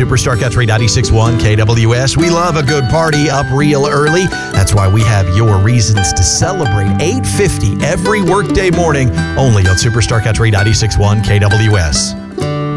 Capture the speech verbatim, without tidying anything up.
Superstar Country ninety-six point one K W S. We love a good party up real early. That's why we have your reasons to celebrate. eight fifty every workday morning, only on Superstar Country ninety-six point one K W S.